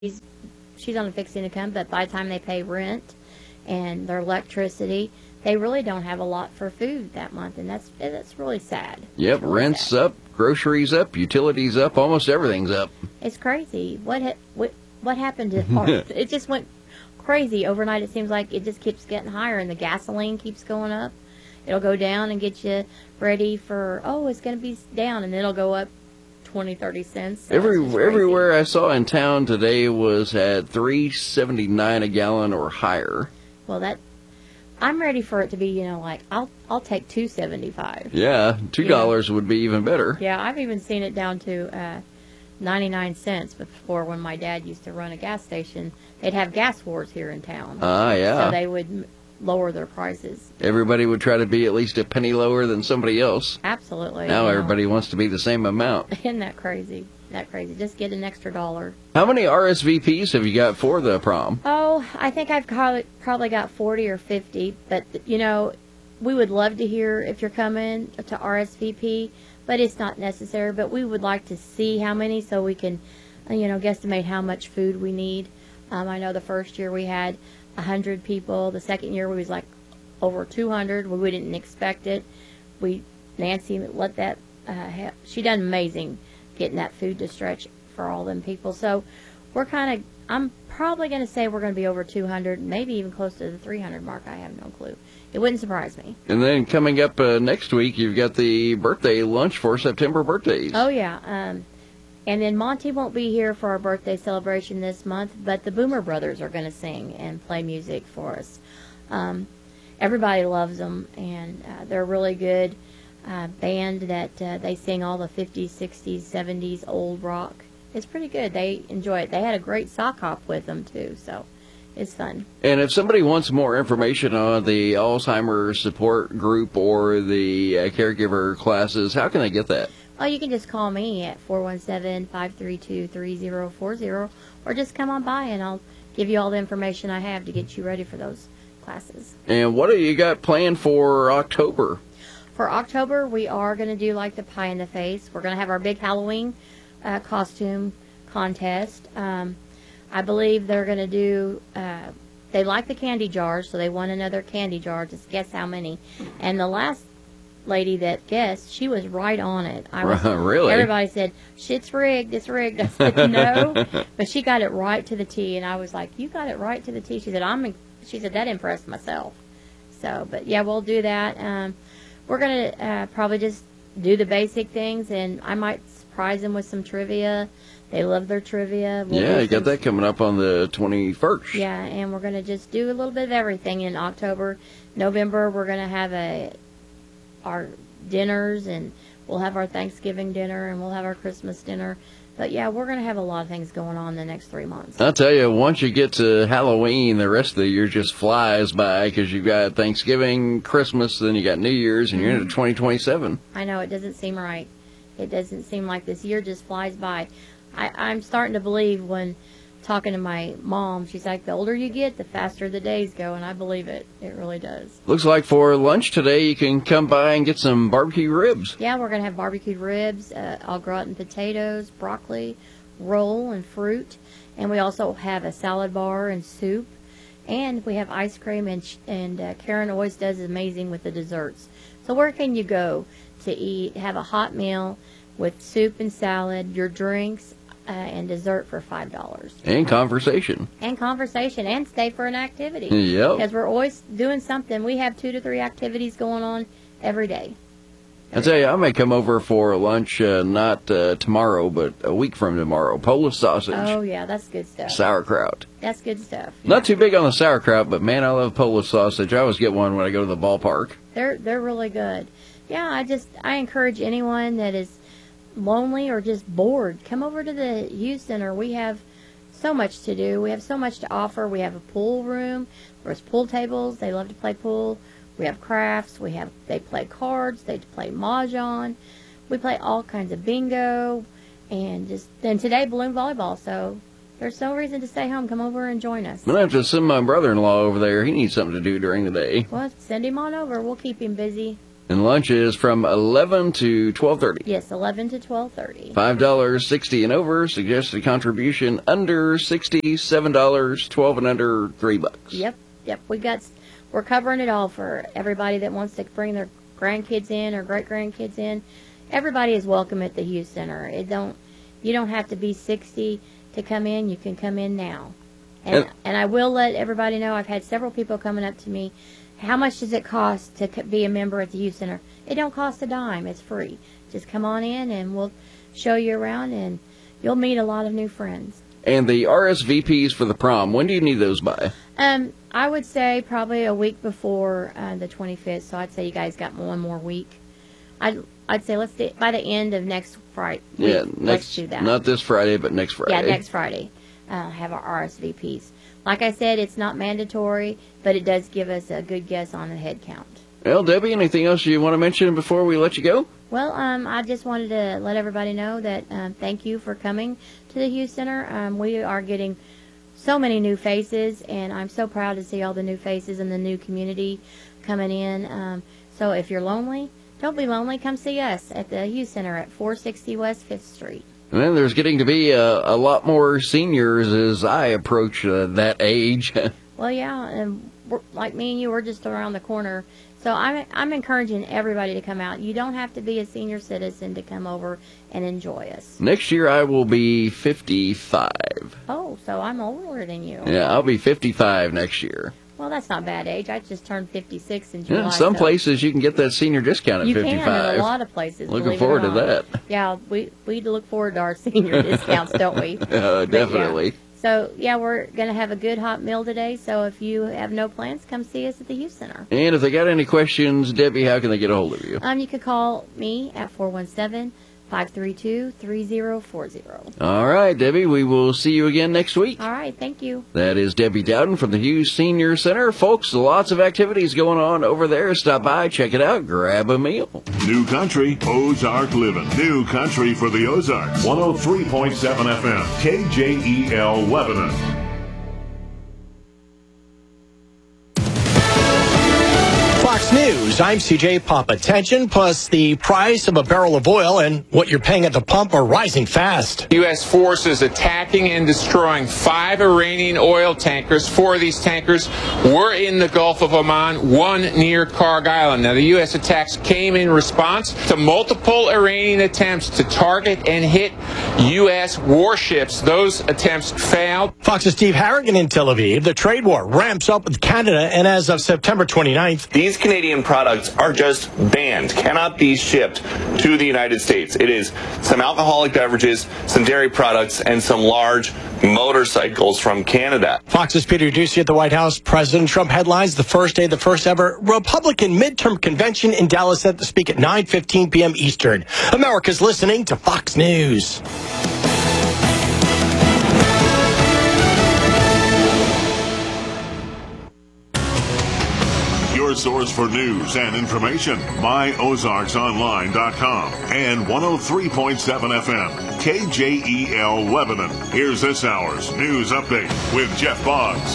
she's on a fixed income, but by the time they pay rent and their electricity, they really don't have a lot for food that month, and that's really sad. Yep, really rent's sad. up, groceries up, utilities up, almost everything's up. It's crazy. What happened to it just went crazy overnight. It seems like it just keeps getting higher, and the gasoline keeps going up. It'll go down and get you ready for, it's going to be down, and then it'll go up 20, 30 cents. So Everywhere I saw in town today was at $3.79 a gallon or higher. Well, I'm ready for it to be, like I'll take $2.75. Yeah, $2 would be even better. Yeah, I've even seen it down to 99 cents before. When my dad used to run a gas station, they'd have gas wars here in town. Yeah. So they would lower their prices. Everybody would try to be at least a penny lower than somebody else. Absolutely. Now everybody wants to be the same amount. Isn't that crazy? Just get an extra $1. How many RSVPs have you got for the prom? Oh, I think I've probably got 40 or 50. But, we would love to hear if you're coming to RSVP, but it's not necessary. But we would like to see how many so we can, guesstimate how much food we need. I know the first year we had 100 people. The second year we was like over 200. We didn't expect it. Nancy let that, she done amazing getting that food to stretch for all them people. So I'm probably going to say we're going to be over 200, maybe even close to the 300 mark. I have no clue. It wouldn't surprise me. And then coming up next week, you've got the birthday lunch for September birthdays. Oh, yeah. And then Monty won't be here for our birthday celebration this month, but the Boomer Brothers are going to sing and play music for us. Everybody loves them, and they're really good. Band that they sing all the 50s, 60s, 70s old rock. It's pretty good. They enjoy it. They had a great sock hop with them too, so it's fun. And if somebody wants more information on the Alzheimer's support group or the caregiver classes, how can they get that? Oh, you can just call me at 417-532-3040, or just come on by and I'll give you all the information I have to get you ready for those classes. And what do you got planned for October? For October, we are going to do like the pie in the face. We're going to have our big Halloween costume contest. I believe they're going to do, they like the candy jars, so they want another candy jar. Just guess how many. And the last lady that guessed, she was right on it. Really? Everybody said, it's rigged, it's rigged. I said, no. But she got it right to the T, and I was like, you got it right to the T. She said, that impressed myself. So, but yeah, we'll do that. We're going to probably just do the basic things, and I might surprise them with some trivia. They love their trivia. You got that coming up on the 21st. Yeah, and we're going to just do a little bit of everything in October. November, we're going to have our dinners, and we'll have our Thanksgiving dinner, and we'll have our Christmas dinner. But, yeah, we're going to have a lot of things going on the next 3 months. I'll tell you, once you get to Halloween, the rest of the year just flies by because you've got Thanksgiving, Christmas, then you got New Year's, and you're into 2027. I know, it doesn't seem right. It doesn't seem like this year just flies by. I'm starting to believe when talking to my mom, she's like, the older you get, the faster the days go, and I believe it. It really does. Looks like for lunch today, you can come by and get some barbecue ribs. Yeah, we're going to have barbecued ribs, au gratin potatoes, broccoli, roll, and fruit. And we also have a salad bar and soup. And we have ice cream, and Karen always does amazing with the desserts. So where can you go to eat, have a hot meal with soup and salad, your drinks, and dessert for $5. And conversation. And stay for an activity. Yep. Because we're always doing something. We have 2 to 3 activities going on every day. I'll tell you, I may come over for lunch, not tomorrow, but a week from tomorrow. Polish sausage. Oh, yeah, that's good stuff. Sauerkraut. That's good stuff. Not too big on the sauerkraut, but man, I love Polish sausage. I always get one when I go to the ballpark. They're really good. Yeah, I encourage anyone that is lonely or just bored, come over to the youth center. We have so much to do. We have so much to offer. We have a pool room. There's pool tables. They love to play pool. We have crafts. They play cards. They play mahjong. We play all kinds of bingo, and today balloon volleyball. So there's no reason to stay home. Come over and join us. I'm going to have to send my brother-in-law over there. He needs something to do during the day. Well, send him on over. We'll keep him busy. And lunch is from 11 to 12:30. Yes, 11 to 12:30. $5.60 and over. Suggested contribution under $60, $7, 12 and under $3. Yep. We're covering it all for everybody that wants to bring their grandkids in or great grandkids in. Everybody is welcome at the Hughes Center. You don't have to be 60 to come in. You can come in now. And I will let everybody know, I've had several people coming up to me, how much does it cost to be a member at the Hughes Center? It don't cost a dime. It's free. Just come on in and we'll show you around and you'll meet a lot of new friends. And the RSVPs for the prom, when do you need those by? I would say probably a week before the 25th, so I'd say you guys got one more week. I'd say let's do it by the end of next Friday. Yeah, let's do that. Not this Friday, but next Friday. Yeah, next Friday. Have our RSVPs. Like I said, it's not mandatory, but it does give us a good guess on the head count. Well, Debbie, anything else you want to mention before we let you go? Well, I just wanted to let everybody know that thank you for coming to the Hughes Center. We are getting so many new faces, and I'm so proud to see all the new faces in the new community coming in. So if you're lonely, don't be lonely. Come see us at the Hughes Center at 460 West 5th Street. And there's getting to be a lot more seniors as I approach that age. Well, yeah, and like me and you, we're just around the corner. So I'm encouraging everybody to come out. You don't have to be a senior citizen to come over and enjoy us. Next year I will be 55. Oh, so I'm older than you. Yeah, I'll be 55 next year. Well, that's not bad age. I just turned 56 in July. Yeah, some places you can get that senior discount at 55. You can in a lot of places. Looking forward to that. Yeah, we look forward to our senior discounts, don't we? Definitely. Yeah. So, yeah, we're going to have a good hot meal today. So if you have no plans, come see us at the Hughes Center. And if they got any questions, Debbie, how can they get a hold of you? You can call me at 417-532-3040. All right, Debbie, we will see you again next week. All right, thank you. That is Debbie Dowden from the Hughes Senior Center. Folks, lots of activities going on over there. Stop by, check it out, grab a meal. New Country, Ozark Living. New Country for the Ozarks. 103.7 FM, KJEL Lebanon. Fox News, I'm CJ Papa. Tension plus the price of a barrel of oil and what you're paying at the pump are rising fast. U.S. forces attacking and destroying 5 Iranian oil tankers. 4 of these tankers were in the Gulf of Oman, 1 near Karg Island. Now, the U.S. attacks came in response to multiple Iranian attempts to target and hit U.S. warships. Those attempts failed. Fox's Steve Harrigan in Tel Aviv. The trade war ramps up with Canada, and as of September 29th, these Canadian products are just banned, cannot be shipped to the United States. It is some alcoholic beverages, some dairy products, and some large motorcycles from Canada. Fox's Peter Doocy at the White House. President Trump headlines the first day of the first ever Republican midterm convention in Dallas, set to speak at 9:15 p.m. Eastern. America's listening to Fox News. Your source for news and information. MyOzarksOnline.com and 103.7 FM, KJEL Lebanon. Here's this hour's news update with Jeff Boggs.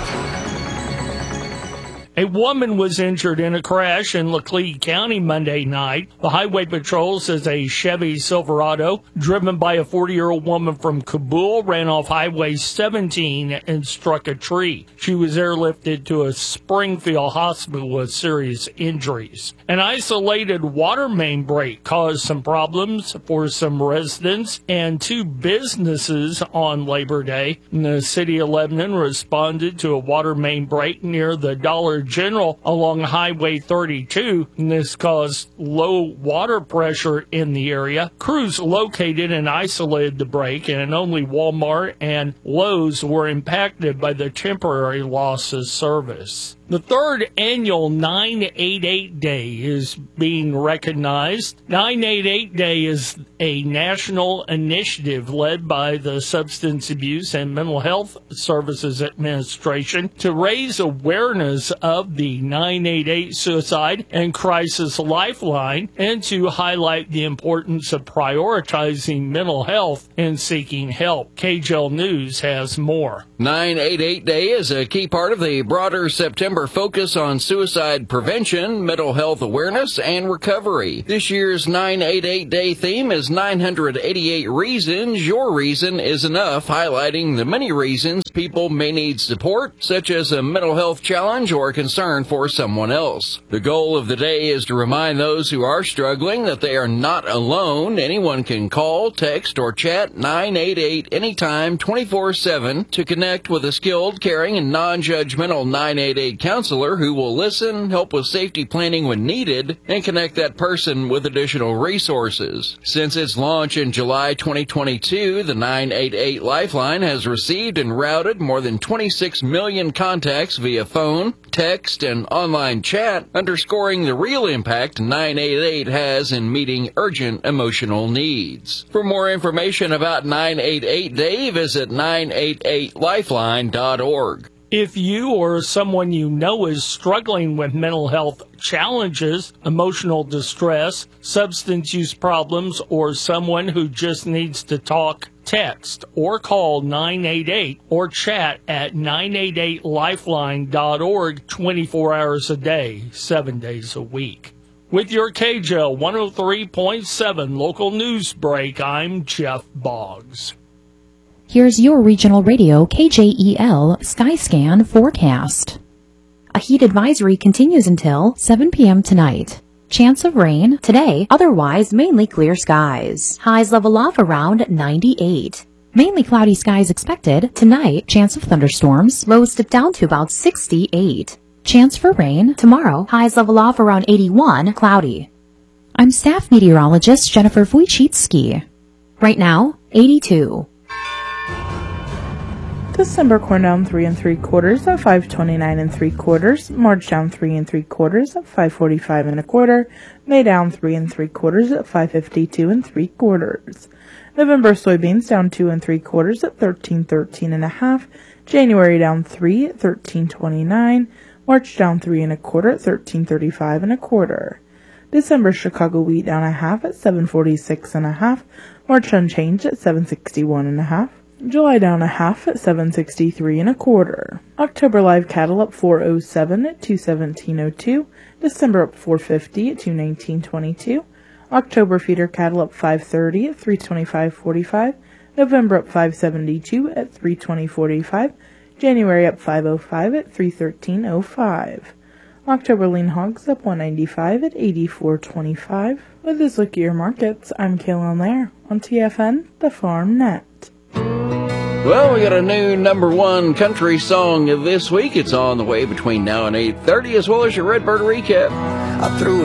A woman was injured in a crash in Laclede County Monday night. The Highway Patrol says a Chevy Silverado, driven by a 40-year-old woman from Kabul, ran off Highway 17 and struck a tree. She was airlifted to a Springfield hospital with serious injuries. An isolated water main break caused some problems for some residents and 2 businesses on Labor Day. The city of Lebanon responded to a water main break near the Dollar General along Highway 32. This caused low water pressure in the area. Crews located and isolated the break, and only Walmart and Lowe's were impacted by the temporary loss of service. The 3rd annual 988 Day is being recognized. 988 Day is a national initiative led by the Substance Abuse and Mental Health Services Administration to raise awareness of of the 988 Suicide and Crisis Lifeline and to highlight the importance of prioritizing mental health and seeking help. KJL News has more. 988 Day is a key part of the broader September focus on suicide prevention, mental health awareness, and recovery. This year's 988 Day theme is 988 Reasons Your Reason is Enough, highlighting the many reasons people may need support, such as a mental health challenge or concern for someone else. The goal of the day is to remind those who are struggling that they are not alone. Anyone can call, text, or chat 988 anytime, 24/7 to connect with a skilled, caring, and non-judgmental 988 counselor who will listen, help with safety planning when needed, and connect that person with additional resources. Since its launch in July 2022, the 988 Lifeline has received and routed more than 26 million contacts via phone, text, and online chat, underscoring the real impact 988 has in meeting urgent emotional needs. For more information about 988 Day, visit 988lifeline.org. If you or someone you know is struggling with mental health challenges, emotional distress, substance use problems, or someone who just needs to talk, text or call 988 or chat at 988lifeline.org 24 hours a day, 7 days a week. With your KJL 103.7 local news break, I'm Jeff Boggs. Here's your regional radio KJEL Skyscan forecast. A heat advisory continues until 7 p.m. tonight. Chance of rain today, otherwise mainly clear skies. Highs level off around 98. Mainly cloudy skies expected. Tonight, chance of thunderstorms. Lows dip down to about 68. Chance for rain tomorrow. Highs level off around 81, cloudy. I'm staff meteorologist Jennifer Wojcicki. Right now, 82. December corn down 3 3/4 at 529 3/4. March down 3 3/4 at 545 1/4. May down 3 3/4 at 552 3/4. November soybeans down 2 3/4 at 1313 1/2. January down 3 at 1329. March down 3 1/4 at 1335 1/4. December Chicago wheat down 1/2 at 746 1/2. March unchanged at 761 1/2. July down 1/2 at 763 1/4. October live cattle up 407 at 217.02. December up 450 at 219.22. October feeder cattle up 530 at 325.45. November up 572 at 320.45. January up 505 at 313.05. October lean hogs up 195 at 84.25. With this look at your markets, I'm Kaylin Lair on TFN, the Farm Net. Well, we got a new #1 country song of this week. It's on the way between now and 8:30, as well as your Redbird recap. I threw